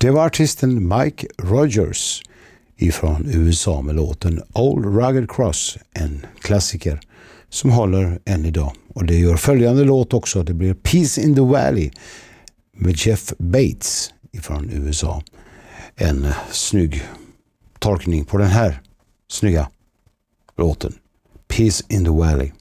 Det var artisten Mike Rogers ifrån USA med låten Old Rugged Cross, en klassiker som håller än idag. Och det gör följande låt också, det blir Peace in the Valley med Jeff Bates ifrån USA. En snygg tolkning på den här snygga låten, Peace in the Valley.